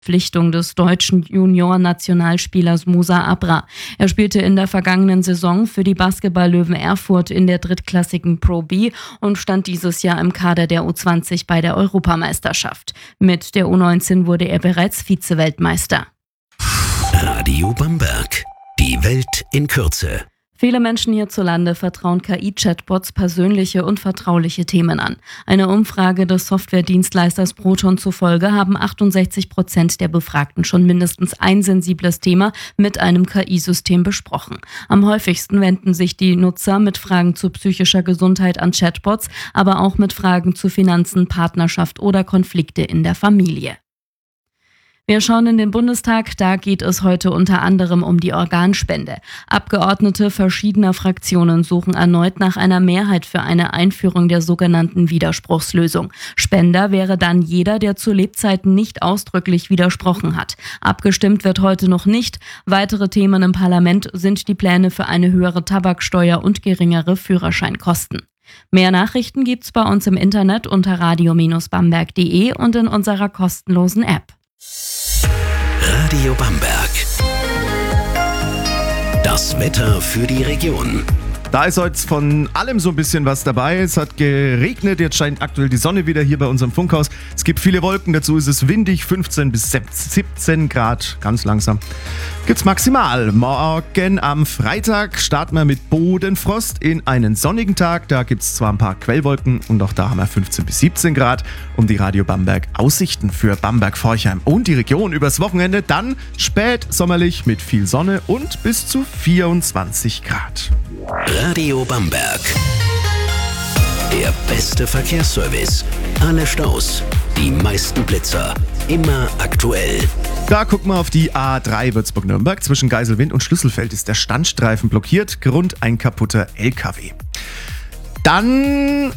Verpflichtung des deutschen Junior-Nationalspielers Musa Abra. Er spielte in der vergangenen Saison für die Basketball-Löwen Erfurt in der drittklassigen Pro B und stand dieses Jahr im Kader der U20 bei der Europameisterschaft. Mit der U19 wurde er bereits Vize-Weltmeister. Radio Bamberg. Die Welt in Kürze. Viele Menschen hierzulande vertrauen KI-Chatbots persönliche und vertrauliche Themen an. Eine Umfrage des Softwaredienstleisters Proton zufolge haben 68% der Befragten schon mindestens ein sensibles Thema mit einem KI-System besprochen. Am häufigsten wenden sich die Nutzer mit Fragen zu psychischer Gesundheit an Chatbots, aber auch mit Fragen zu Finanzen, Partnerschaft oder Konflikte in der Familie. Wir schauen in den Bundestag, da geht es heute unter anderem um die Organspende. Abgeordnete verschiedener Fraktionen suchen erneut nach einer Mehrheit für eine Einführung der sogenannten Widerspruchslösung. Spender wäre dann jeder, der zu Lebzeiten nicht ausdrücklich widersprochen hat. Abgestimmt wird heute noch nicht. Weitere Themen im Parlament sind die Pläne für eine höhere Tabaksteuer und geringere Führerscheinkosten. Mehr Nachrichten gibt's bei uns im Internet unter radio-bamberg.de und in unserer kostenlosen App. Radio Bamberg. Das Wetter für die Region. Da ist heute von allem so ein bisschen was dabei. Es hat geregnet, jetzt scheint aktuell die Sonne wieder hier bei unserem Funkhaus. Es gibt viele Wolken, dazu ist es windig, 15 bis 17 Grad, ganz langsam. Gibt's maximal. Morgen am Freitag starten wir mit Bodenfrost in einen sonnigen Tag. Da gibt's zwar ein paar Quellwolken und auch da haben wir 15 bis 17 Grad. Um die Radio Bamberg Aussichten für Bamberg-Forchheim und die Region übers Wochenende. Dann spät sommerlich mit viel Sonne und bis zu 24 Grad. Radio Bamberg. Der beste Verkehrsservice. Alle Staus, die meisten Blitzer. Immer aktuell. Da gucken wir auf die A3 Würzburg-Nürnberg. Zwischen Geiselwind und Schlüsselfeld ist der Standstreifen blockiert. Grund ein kaputter LKW. Dann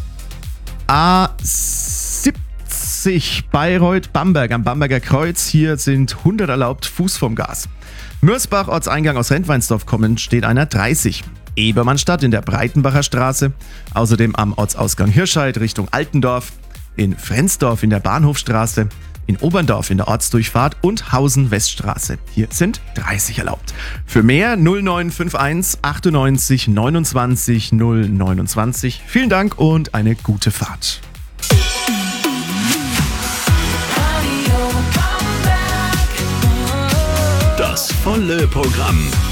A70 Bayreuth-Bamberg am Bamberger Kreuz. Hier sind 100 erlaubt, Fuß vom Gas. Mürsbach, Ortseingang aus Rentweinsdorf kommend, steht einer 30. Ebermannstadt in der Breitenbacher Straße, außerdem am Ortsausgang Hirscheid Richtung Altendorf, in Frensdorf in der Bahnhofstraße, in Oberndorf in der Ortsdurchfahrt und Hausen-Weststraße. Hier sind 30 erlaubt. Für mehr 0951 98 29 029. Vielen Dank und eine gute Fahrt. Das volle Programm